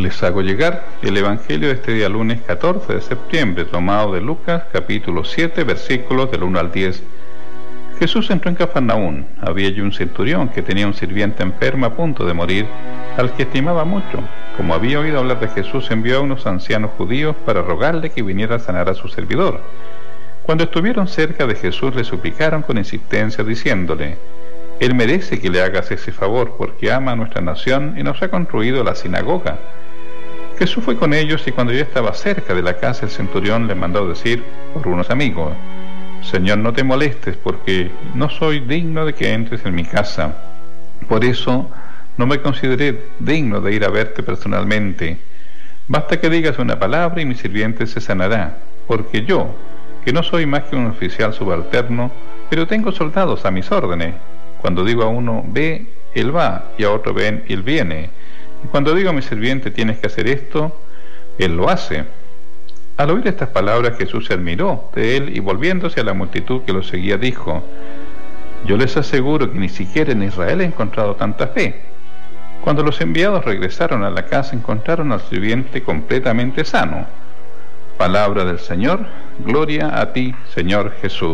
Les hago llegar el Evangelio de este día lunes 14 de septiembre, tomado de Lucas capítulo 7, versículos del 1 al 10. Jesús entró en Cafarnaún. Había allí un centurión que tenía un sirviente enfermo a punto de morir, al que estimaba mucho. Como había oído hablar de Jesús, envió a unos ancianos judíos para rogarle que viniera a sanar a su servidor. Cuando estuvieron cerca de Jesús, le suplicaron con insistencia, diciéndole: Él merece que le hagas ese favor, porque ama a nuestra nación y nos ha construido la sinagoga. Jesús fue con ellos, y cuando ya estaba cerca de la casa, el centurión le mandó decir por unos amigos: Señor, no te molestes, porque no soy digno de que entres en mi casa. Por eso no me consideré digno de ir a verte personalmente. Basta que digas una palabra y mi sirviente se sanará, porque yo, que no soy más que un oficial subalterno, pero tengo soldados a mis órdenes. Cuando digo a uno, ve, él va, y a otro, ven, él viene. Y cuando digo a mi sirviente, tienes que hacer esto, él lo hace. Al oír estas palabras, Jesús se admiró de él, y volviéndose a la multitud que lo seguía, dijo: Yo les aseguro que ni siquiera en Israel he encontrado tanta fe. Cuando los enviados regresaron a la casa, encontraron al sirviente completamente sano. Palabra del Señor. Gloria a ti, Señor Jesús.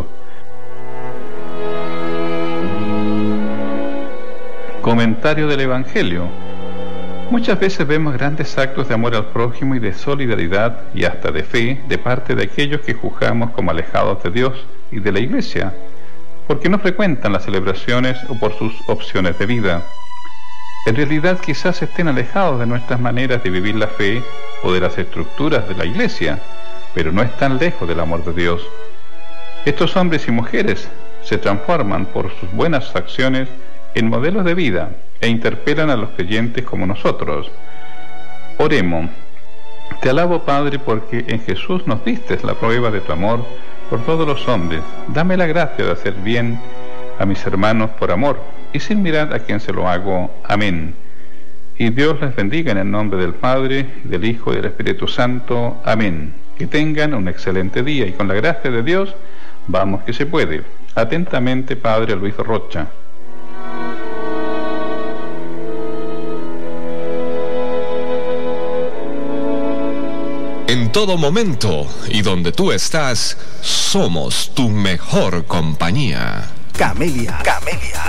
Comentario del Evangelio. Muchas veces vemos grandes actos de amor al prójimo y de solidaridad y hasta de fe de parte de aquellos que juzgamos como alejados de Dios y de la Iglesia, porque no frecuentan las celebraciones o por sus opciones de vida. En realidad quizás estén alejados de nuestras maneras de vivir la fe o de las estructuras de la Iglesia, pero no están lejos del amor de Dios. Estos hombres y mujeres se transforman por sus buenas acciones en modelos de vida e interpelan a los creyentes como nosotros. Oremos. Te alabo, Padre, porque en Jesús nos diste la prueba de tu amor por todos los hombres. Dame la gracia de hacer bien a mis hermanos por amor y sin mirar a quién se lo hago. Amén. Y Dios les bendiga en el nombre del Padre, del Hijo y del Espíritu Santo. Amén. Que tengan un excelente día y con la gracia de Dios, vamos que se puede. Atentamente, Padre Luis Rocha. En todo momento y donde tú estás, somos tu mejor compañía. Camelia.